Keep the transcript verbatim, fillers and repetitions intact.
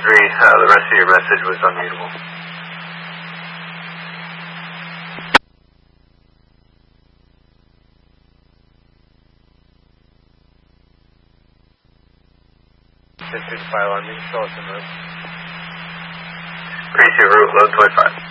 three, uh, the rest of your message was unreadable. ten fifty-five on me, show us in route. Three two, route, load twenty-five.